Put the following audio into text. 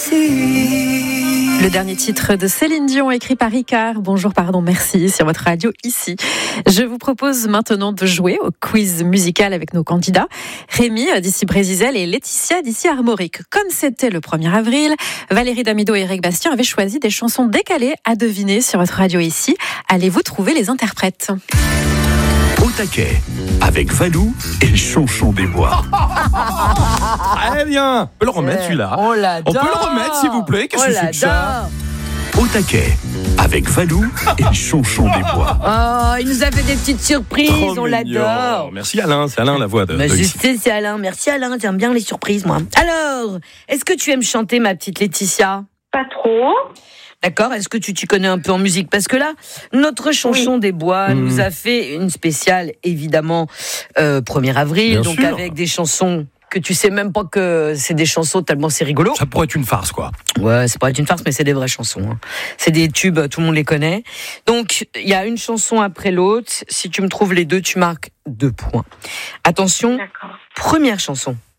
Le dernier titre de Céline Dion, écrit par Ricard. Bonjour, pardon, merci, sur votre radio ici. Je vous propose maintenant de jouer au quiz musical avec nos candidats. Rémi, d'ici Brésisel, et Laetitia, d'ici Armorique. Comme c'était le 1er avril, Valérie Damido et Eric Bastien avaient choisi des chansons décalées à deviner sur votre radio ici. Allez-vous trouver les interprètes ? Au taquet, avec Valou et le Chonchon des Bois. Très bien. On peut le remettre celui-là. On l'adore. On peut le remettre s'il vous plaît. Qu'est-ce que c'est que ça ? Au taquet, avec Valou et le Chonchon des Bois. Oh, il nous a fait des petites surprises, Trop on mignon. l'adore. Merci Alain, c'est Alain la voix de Je ici. sais, c'est Alain. Merci Alain, j'aime bien les surprises, moi. Alors, est-ce que tu aimes chanter, ma petite Laetitia ? Pas trop. D'accord, est-ce que tu t'y connais un peu en musique ? Parce que là, notre Chonchon des Bois nous a fait une spéciale, évidemment, 1er avril, Bien donc sûr. avec des chansons que tu sais même pas que c'est des chansons tellement c'est rigolo. Ça pourrait être une farce quoi. Ouais, c'est pas une farce, mais c'est des vraies chansons. Hein. C'est des tubes, tout le monde les connaît. Donc, il y a une chanson après l'autre. Si tu me trouves les deux, tu marques 2 points. Attention, D'accord. première chanson.